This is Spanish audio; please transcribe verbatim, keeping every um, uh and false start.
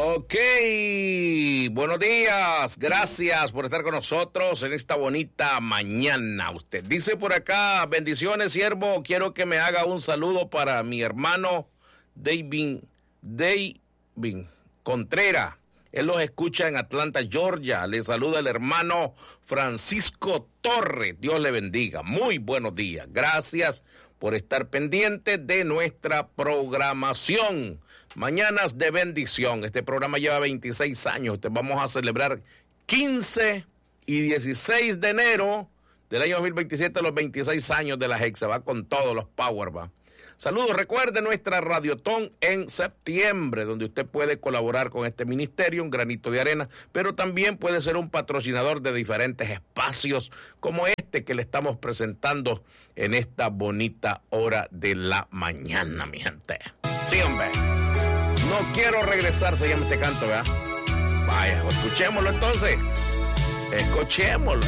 Ok, buenos días, gracias por estar con nosotros en esta bonita mañana. Usted dice por acá, bendiciones, siervo, quiero que me haga un saludo para mi hermano David, David Contreras. Él los escucha en Atlanta, Georgia. Le saluda el hermano Francisco Torres. Dios le bendiga. Muy buenos días. Gracias por estar pendiente de nuestra programación. Mañanas de bendición. Este programa lleva veintiséis años. Vamos a celebrar quince y dieciséis de enero del año dos mil veintisiete, los veintiséis años de la Hexa. Va con todos los Power, va. Saludos, recuerde nuestra Radiotón en septiembre, donde usted puede colaborar con este ministerio, un granito de arena, pero también puede ser un patrocinador de diferentes espacios como este que le estamos presentando en esta bonita hora de la mañana, mi gente. Sí, hombre. No quiero regresar, se llama este canto, ¿verdad? Vaya, escuchémoslo entonces. Escuchémoslo.